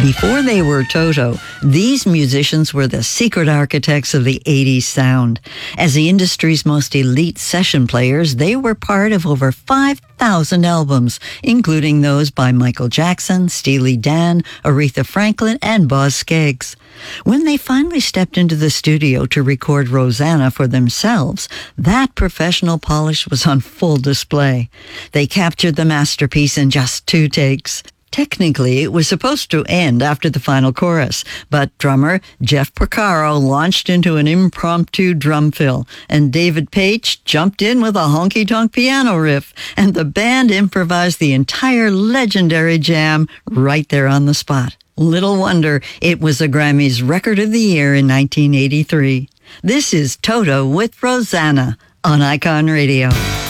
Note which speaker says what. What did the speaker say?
Speaker 1: Before they were Toto, these musicians were the secret architects of the 80s sound. As the industry's most elite session players, they were part of over 5,000 albums, including those by Michael Jackson, Steely Dan, Aretha Franklin, and Boz Scaggs. When they finally stepped into the studio to record Rosanna for themselves, that professional polish was on full display. They captured the masterpiece in just 2 takes. Technically, it was supposed to end after the final chorus, but drummer Jeff Porcaro launched into an impromptu drum fill, and David Paich jumped in with a honky-tonk piano riff, and the band improvised the entire legendary jam right there on the spot. Little wonder it was the Grammys Record of the Year in 1983. This is Toto with Rosanna on Icon Radio.